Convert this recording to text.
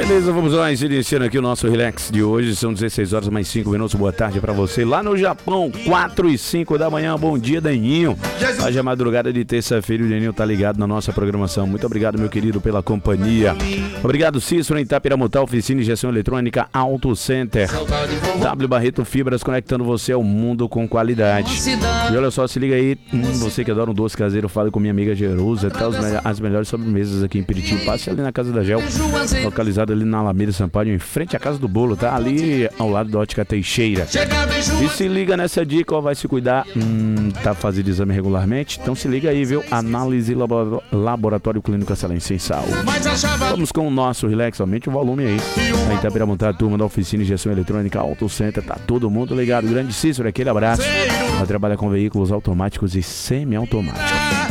Beleza, vamos lá, iniciando aqui o nosso Relax de hoje. São 16 horas mais 5 minutos. Boa tarde pra você lá no Japão, 4 e 5 da manhã. Bom dia, Daninho. Hoje é madrugada de terça-feira, o Daninho tá ligado na nossa programação. Muito obrigado, meu querido, pela companhia. Obrigado, Cícero, em Itapiramutá, oficina de gestão eletrônica Auto Center. W Barreto Fibras, conectando você ao mundo com qualidade. E olha só, se liga aí, você que adora um doce caseiro, fale com minha amiga Jerusa. Até as melhores sobremesas aqui em Piriti. Passe ali na casa da Gel, localizada ali na Alameda Sampaio, em frente à Casa do Bolo, tá? Ali ao lado da Ótica Teixeira. E se liga nessa dica, ó, vai se cuidar, tá fazendo exame regularmente? Então se liga aí, viu? Análise Laboratório Clínico Excelência em Saúde. Vamos com o nosso Relax, aumente o volume aí. A Itapiramutá, a turma da oficina de gestão eletrônica Auto Center, tá todo mundo ligado. Grande Cícero, aquele abraço. Ela trabalha com veículos automáticos e semi-automáticos.